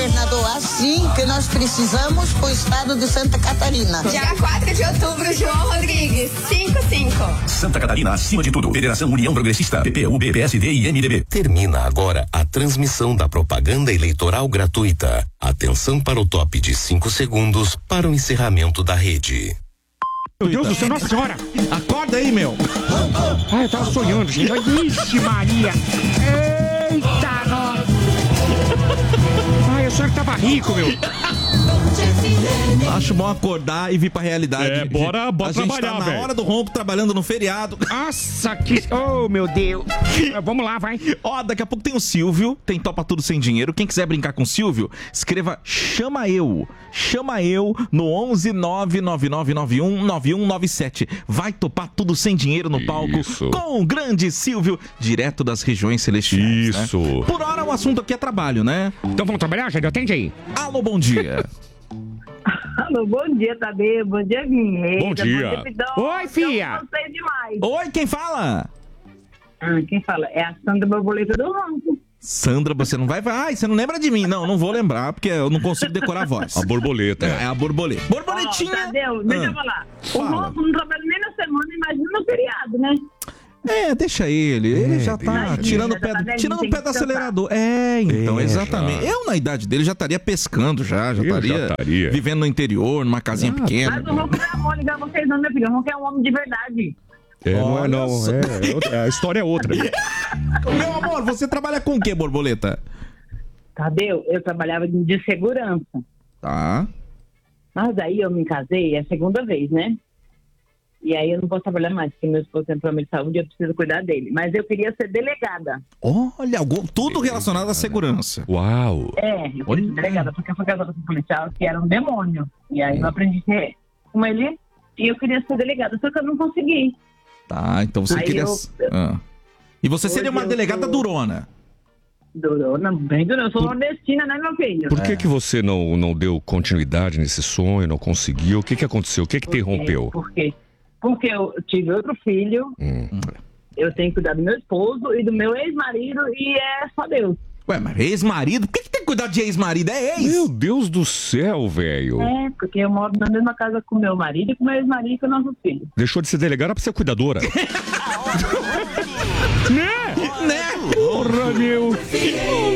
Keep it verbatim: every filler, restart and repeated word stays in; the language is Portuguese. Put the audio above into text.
governador, assim que nós precisamos pro estado de Santa Catarina. Dia quatro de outubro, João Rodrigues, cinco cinco. Santa Catarina, acima de tudo. Federação União Progressista, P P U B, P S D e M D B. Termina agora a transmissão da propaganda eleitoral gratuita. Atenção para o top de cinco segundos para o encerramento da rede. Meu Deus do céu, Nossa Senhora! Acorda aí, meu! Ai, eu tava sonhando, gente. Ixi, Maria! Eita, nossa! Ai, eu sonhei que tava rico, meu! Acho bom acordar e vir pra realidade. É, bora, bora a gente trabalhar, tá na velho. hora do ronco, trabalhando no feriado. Nossa, que... Oh, meu Deus! Vamos lá, vai. Ó, daqui a pouco tem o Silvio, tem Topa Tudo Sem Dinheiro. Quem quiser brincar com o Silvio, escreva Chama Eu. Chama Eu no onze nove nove nove nove um nove um nove sete. Vai topar tudo sem dinheiro no palco Isso. com o grande Silvio, direto das regiões celestiais. Isso. Né? Por hora, o assunto aqui é trabalho, né? Então vamos trabalhar, gente? Atende aí. Alô, bom dia. Alô, bom dia, Tadeu. Bom dia, Vinheta. Bom dia. Bom dia, Pidão. Oi, fia. Eu gostei demais. Oi, quem fala? Ah, quem fala? É a Sandra Borboleta do Ranco. Sandra, você não vai... Ai, você não lembra de mim. Não, não vou lembrar, porque eu não consigo decorar a voz. A borboleta. É, é a borboleta. Borboletinha. Ó, Tadeu, deixa Ah, eu falar. O fala. Ranco não trabalha nem na semana, imagina no feriado, né? É, deixa ele. Ele É, já tá deixa. tirando o Já pé, tá do- velhinho, tirando o tem pé que do descansar. acelerador. É, então, É, exatamente. já. Eu, na idade dele, já estaria pescando já. Já Eu já estaria estaria. vivendo no interior, numa casinha Ah, pequena. Mas o Ranco não é amor ligar vocês, não, meu filho. O Ranco é um homem de verdade. É, não é Olha não. só. É, é outra- a história é outra. Meu amor, você trabalha com o que, borboleta? Tadeu, eu trabalhava de, de segurança. Tá. Mas aí eu me casei, é a segunda vez, né? E aí eu não posso trabalhar mais, porque meu esposo tem problema de saúde e eu preciso cuidar dele. Mas eu queria ser delegada. Olha, algo- tudo relacionado à segurança. Uau. É, eu queria ser delegada, porque eu fui casada com um policial que era um demônio. E aí eu aprendi a ser com ele e eu queria ser delegada, só que eu não consegui. Tá, então você Aí queria... eu- Ah. E você seria Hoje uma eu delegada tô- durona. Durona, bem durona. Eu sou nordestina, né, meu filho? Por que que você não, não deu continuidade nesse sonho, não conseguiu? O que que aconteceu? O que que interrompeu? Por quê? Porque eu tive outro filho, Hum. eu tenho que cuidar do meu esposo e do meu ex-marido e é só Deus. Ué, mas ex-marido? Por que, que tem que cuidar de ex-marido? É ex? Meu Deus do céu, velho. É, porque eu moro na mesma casa com meu marido e com meu ex-marido e com nossos filhos. Deixou de ser delegada pra ser cuidadora. Né? Né? Porra, meu.